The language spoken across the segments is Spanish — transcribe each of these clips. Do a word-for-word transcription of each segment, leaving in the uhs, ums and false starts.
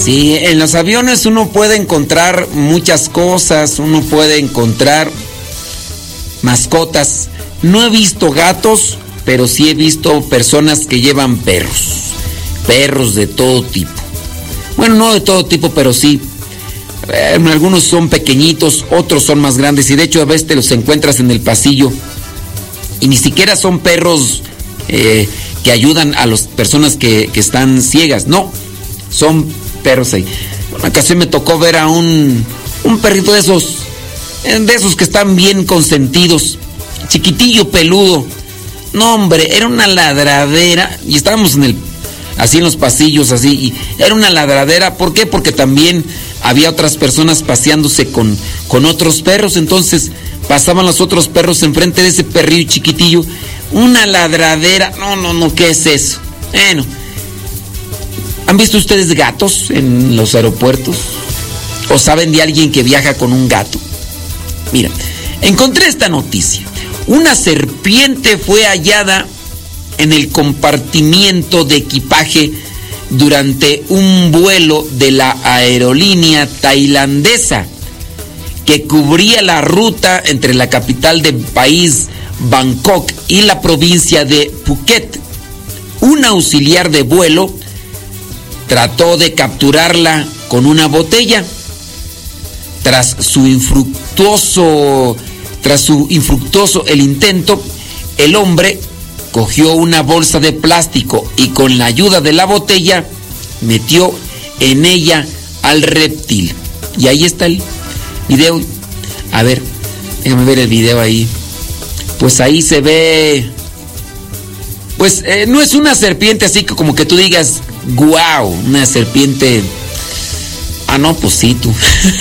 Sí, en los aviones uno puede encontrar muchas cosas, uno puede encontrar mascotas. No he visto gatos, pero sí he visto personas que llevan perros. Perros de todo tipo. Bueno, no de todo tipo, pero sí. Eh, algunos son pequeñitos, otros son más grandes. Y de hecho a veces te los encuentras en el pasillo. Y ni siquiera son perros eh, que ayudan a las personas que, que están ciegas. No, son perros ahí. Una ocasión me tocó ver a un, un perrito de esos, de esos que están bien consentidos. Chiquitillo, peludo. No, hombre, era una ladradera. Y estábamos en el, así en los pasillos, así. Y era una ladradera. ¿Por qué? Porque también había otras personas paseándose con, con otros perros. Entonces pasaban los otros perros enfrente de ese perrillo chiquitillo. Una ladradera. No, no, no, ¿qué es eso? Bueno. ¿Han visto ustedes gatos en los aeropuertos? ¿O saben de alguien que viaja con un gato? Mira, encontré esta noticia. Una serpiente fue hallada en el compartimiento de equipaje durante un vuelo de la aerolínea tailandesa que cubría la ruta entre la capital del país, Bangkok, y la provincia de Phuket. Un auxiliar de vuelo trató de capturarla con una botella. Tras su infructuoso, tras su infructuoso el intento, el hombre cogió una bolsa de plástico y con la ayuda de la botella metió en ella al reptil. Y ahí está el video. A ver, déjame ver el video ahí. Pues ahí se ve. Pues eh, no es una serpiente así que como que tú digas, guau, una serpiente. Ah, no, pues sí, tú.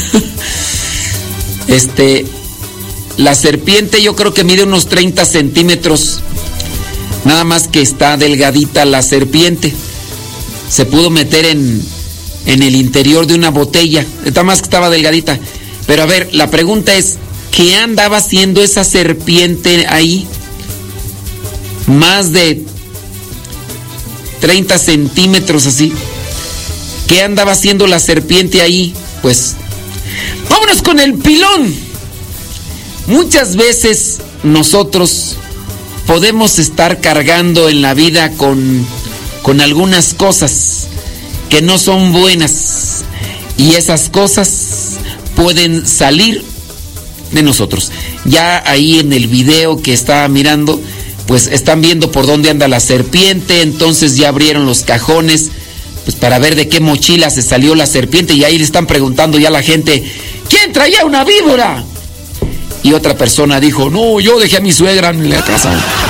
Este, la serpiente yo creo que mide unos treinta centímetros. Nada más que está delgadita la serpiente. Se pudo meter en, en el interior de una botella. Nada más que estaba delgadita. Pero a ver, la pregunta es, ¿qué andaba haciendo esa serpiente ahí? Más de treinta centímetros así. ¿Qué andaba haciendo la serpiente ahí? Pues, vámonos con el pilón. Muchas veces nosotros podemos estar cargando en la vida con, con algunas cosas que no son buenas. Y esas cosas pueden salir de nosotros. Ya ahí en el video que estaba mirando, pues están viendo por dónde anda la serpiente. Entonces ya abrieron los cajones, pues para ver de qué mochila se salió la serpiente. Y ahí le están preguntando ya a la gente, ¿quién traía una víbora? Y otra persona dijo, no, yo dejé a mi suegra en la casa.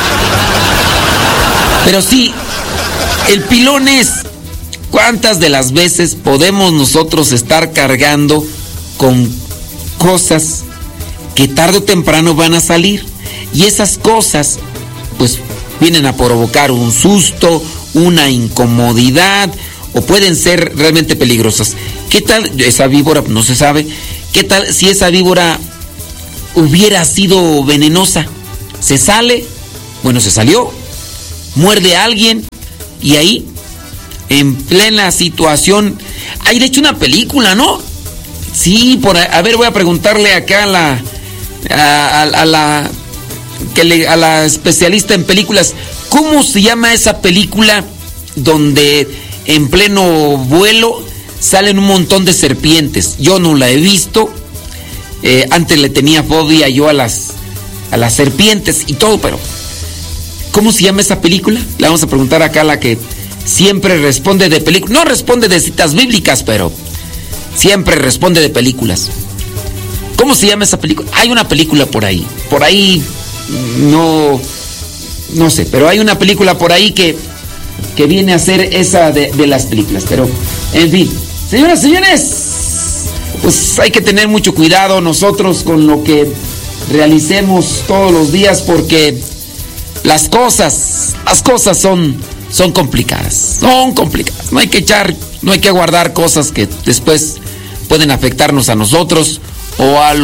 Pero sí, el pilón es, ¿cuántas de las veces podemos nosotros estar cargando con cosas que tarde o temprano van a salir? Y esas cosas, pues, vienen a provocar un susto, una incomodidad, o pueden ser realmente peligrosas. ¿Qué tal esa víbora? No se sabe. ¿Qué tal si esa víbora hubiera sido venenosa? Se sale, bueno, se salió, muerde a alguien, y ahí, en plena situación, hay de hecho una película, ¿no? Sí, por a, a ver, voy a preguntarle acá a la a, a, a la que le, a la especialista en películas, ¿cómo se llama esa película donde en pleno vuelo salen un montón de serpientes? Yo no la he visto. Eh, antes le tenía fobia yo a las a las serpientes y todo, pero ¿cómo se llama esa película? Le vamos a preguntar acá a la que siempre responde de películas. No responde de citas bíblicas, pero siempre responde de películas. ¿Cómo se llama esa película? Hay una película por ahí. Por ahí no no sé, pero hay una película por ahí que que viene a ser esa de, de las películas, pero en fin, señoras y señores, pues hay que tener mucho cuidado nosotros con lo que realicemos todos los días, porque las cosas, las cosas son, son complicadas, son complicadas. No hay que echar, no hay que guardar cosas que después pueden afectarnos a nosotros o a los